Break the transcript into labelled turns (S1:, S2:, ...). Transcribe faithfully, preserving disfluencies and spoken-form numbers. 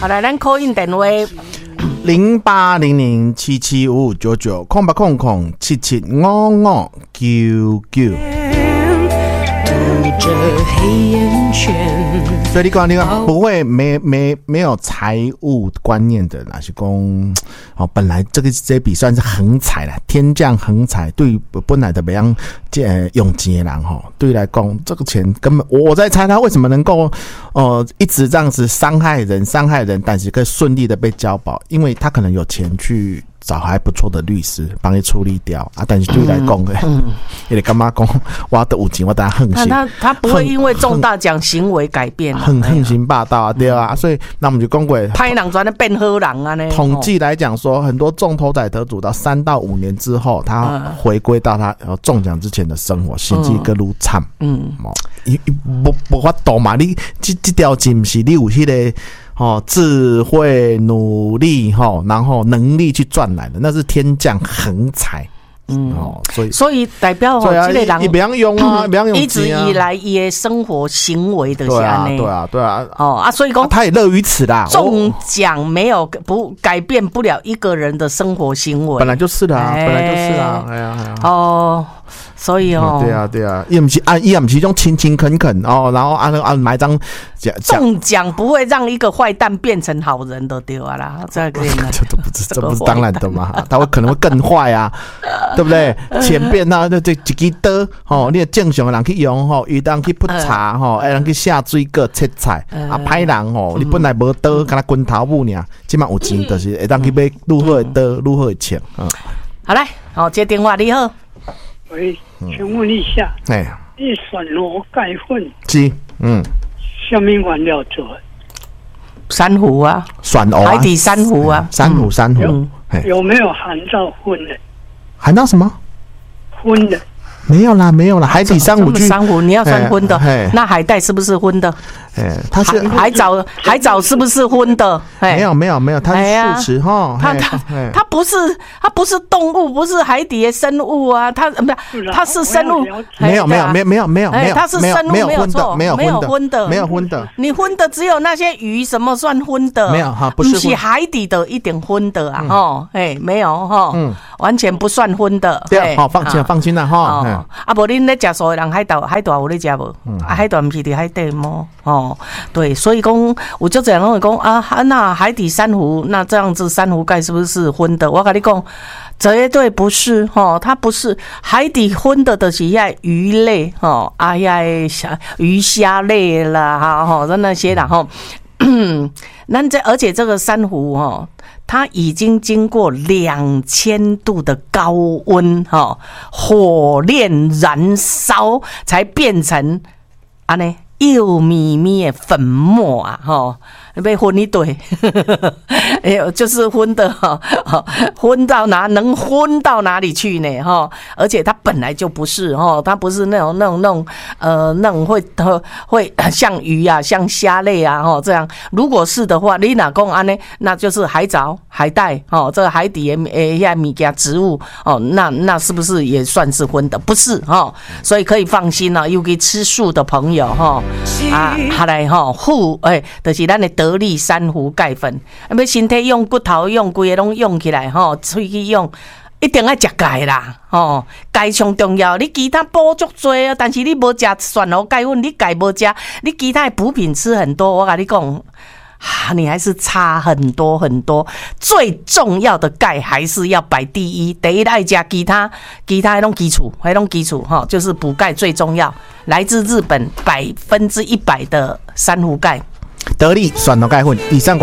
S1: 好来，咱 call in 电话
S2: 零八零零七七五五九九空八空空七七五五九九。所以你讲，你讲不会没没没有财务观念的那是讲哦，本来这个这笔算是横财啦，天降横财，对本来的别样呃用钱的人哈，对来讲这个钱根本我在猜他为什么能够呃一直这样子伤害人伤害人，但是可以顺利的被交保，因为他可能有钱去找还不错的律师帮你处理掉啊，但是对来讲的，你干嘛讲我的有钱我当然横行，
S1: 他他不会因为中大奖行为改变，
S2: 很横行霸道啊，对啊，所以那我们就讲过，
S1: 歹人转的变好人啊呢。
S2: 统计来讲说，很多中头奖得主到三到五年之后，他回归到他中奖之前的生活，心情更如惨。嗯，伊无无法度嘛，你这这条钱不是你有迄个。哦，智慧、努力，哈，然后能力去赚来的，那是天降横财。嗯，哦，所以所以
S1: 代表哦，这个人
S2: 你不要用啊，不要用、啊。
S1: 一直以来伊的生活行为的是安尼，
S2: 对啊，对啊，对啊。
S1: 哦啊，所以讲、啊、
S2: 他也乐于此啦。
S1: 中奖没有不改变不了一个人的生活行为，
S2: 本来就是的啊，欸、本来就是啊，哎呀，哎呀。
S1: 哦。所以哦，
S2: 对啊，对啊，也不是啊，也不是种勤勤恳恳哦，然后啊啊买张
S1: 中奖不会让一个坏蛋变成好人的对啊啦，这个
S2: 这都不是，这不是当然的嘛，他会可能会更坏啊，对不对？钱变啊，这这一支刀吼，你正常的人去用吼，有人去扑茶吼，有人去下水果切菜啊，歹人吼，你本来无刀，敢若滚头母尔，即马有钱就是会当去买愈好的刀，愈好的枪。嗯，
S1: 好来，好接电话，你好。
S3: 喂，请问一下，哎，你选螺钙粉
S2: 是，嗯，
S3: 什么原料做的？
S1: 珊瑚啊，
S2: 选螺、啊，
S1: 海底珊瑚啊，
S2: 珊瑚珊瑚，
S3: 有没有含到荤的？
S2: 含到什么？
S3: 荤的。
S2: 没有啦，没有啦，海底珊瑚
S1: 珊瑚你要算荤的，那海带是不是荤的？
S2: 哎，它是
S1: 海藻，海藻是不是荤的？
S2: 没有，没有，没有，它是素食哈。
S1: 它它它不是，它不是动物，不是海底的生物啊，它不是，它是生物。
S2: 没有，没有，没有，没有，没有，没有，
S1: 它是生物，没有错，
S2: 没有
S1: 荤的，
S2: 没有荤的。
S1: 你荤的只有那些鱼，什么算荤的？
S2: 没有哈，不是
S1: 是海底的一点荤的啊，哦，哎，没有哈，嗯，完全不算荤的。
S2: 对，好，放心，放心啦哈。
S1: 啊，无恁咧食素的人，海藻海藻有咧食无？啊，海藻不是伫海底吗？哦，对，所以讲，我就这样认为讲啊，那海底珊瑚，那这样子珊瑚钙是不是荤的？我跟你讲，绝对不是哈，它不是海底荤的，就是遐鱼类哈，啊遐鱼虾类啦哈哈，那些啦哈。那这而且这个珊瑚哈，它已经经过两千度的高温哈，火炼燃烧才变成安尼幼咪咪的粉末啊哈。被荤一堆，哎呦，就是荤的哈，荤到哪能荤到哪里去呢哈？而且它本来就不是哈，它不是那种那种那种呃那种会会像鱼啊、像虾类啊哈这样。如果是的话，你哪讲安呢？那就是海藻、海带哦，这个海底的诶呀米加植物哦，那那是不是也算是荤的？不是哈，所以可以放心了。尤其吃素的朋友哈啊，下来哈护诶，就是咱的。得力珊瑚钙粉，要身体用骨头用，规个拢用起来吼，喙齿用，一定要食钙啦，吼，钙上重要。你其他补足多啊，但是你无食蒜头钙粉，你钙无食，你其他的补品吃很多，我跟你讲，啊，你还是差很多很多。最重要的钙还是要摆第一，第一爱加其他其他那种基础，那种基础哈，就是补钙最重要。来自日本百分之一百的珊瑚钙。
S2: 得力蒜头钙粉以上广。